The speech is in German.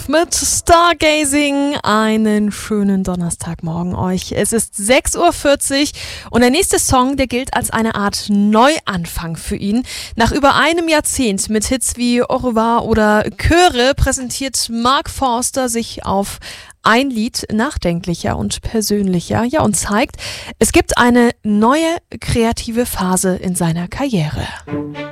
mit Stargazing. Einen schönen Donnerstagmorgen euch. Es ist 6:40 Uhr und der nächste Song, der gilt als eine Art Neuanfang für ihn. Nach über einem Jahrzehnt mit Hits wie Au revoir oder Chöre präsentiert Mark Forster sich auf ein Lied nachdenklicher und persönlicher, ja, und zeigt, es gibt eine neue kreative Phase in seiner Karriere.